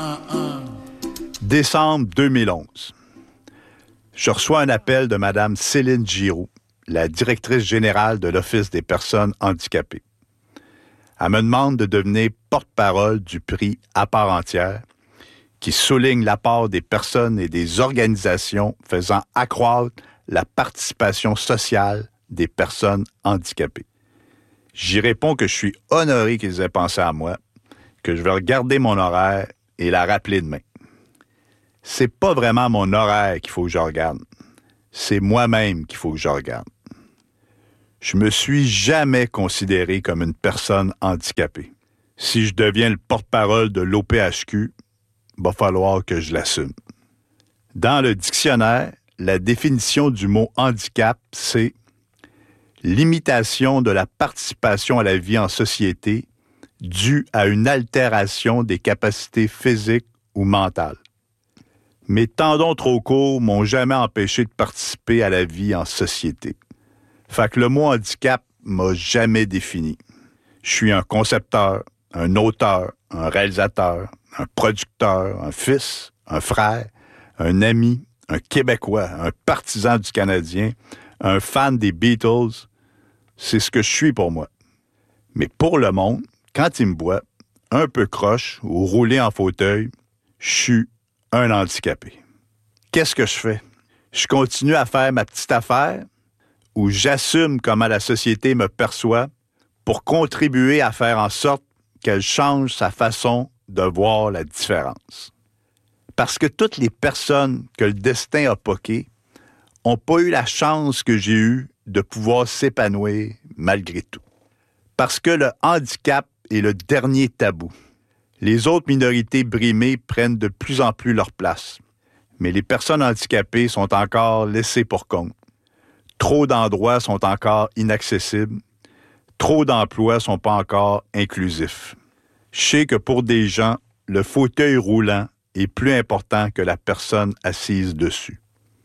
Décembre 2011. Je reçois un appel de Mme Céline Giroux, la directrice générale de l'Office des personnes handicapées. Elle me demande de devenir porte-parole du prix à part entière qui souligne l'apport des personnes et des organisations faisant accroître la participation sociale des personnes handicapées. J'y réponds que je suis honoré qu'ils aient pensé à moi, que je vais regarder mon horaire et la rappeler demain. C'est pas vraiment mon horaire qu'il faut que je regarde. C'est moi-même qu'il faut que je regarde. Je me suis jamais considéré comme une personne handicapée. Si je deviens le porte-parole de l'OPHQ, il va falloir que je l'assume. Dans le dictionnaire, la définition du mot handicap, c'est l'imitation de la participation à la vie en société due à une altération des capacités physiques ou mentales. Mes tendons trop courts m'ont jamais empêché de participer à la vie en société. Fait que le mot handicap m'a jamais défini. Je suis un concepteur, un auteur, un réalisateur, un producteur, un fils, un frère, un ami, un Québécois, un partisan du Canadien, un fan des Beatles. C'est ce que je suis pour moi. Mais pour le monde, quand il me voit, un peu croche ou roulé en fauteuil, je suis un handicapé. Qu'est-ce que je fais? Je continue à faire ma petite affaire ou j'assume comment la société me perçoit pour contribuer à faire en sorte qu'elle change sa façon de voir la différence. Parce que toutes les personnes que le destin a poquées n'ont pas eu la chance que j'ai eue de pouvoir s'épanouir malgré tout. Parce que le handicap est le dernier tabou. Les autres minorités brimées prennent de plus en plus leur place. Mais les personnes handicapées sont encore laissées pour compte. Trop d'endroits sont encore inaccessibles. Trop d'emplois ne sont pas encore inclusifs. Je sais que pour des gens, le fauteuil roulant est plus important que la personne assise dessus.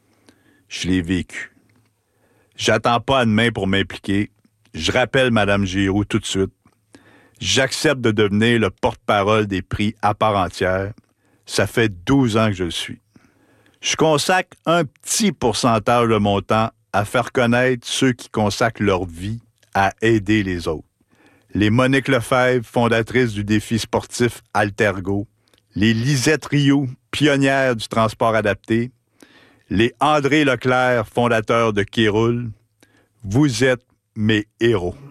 Je l'ai vécu. J'attends pas à demain pour m'impliquer. Je rappelle Mme Giroux tout de suite. J'accepte de devenir le porte-parole des prix à part entière. Ça fait 12 ans que je le suis. Je consacre un petit pourcentage de mon temps à faire connaître ceux qui consacrent leur vie à aider les autres. Les Monique Lefebvre, fondatrices du défi sportif Altergo, les Lisette Rioux, pionnières du transport adapté, les André Leclerc, fondateurs de Kéroul, vous êtes mes héros.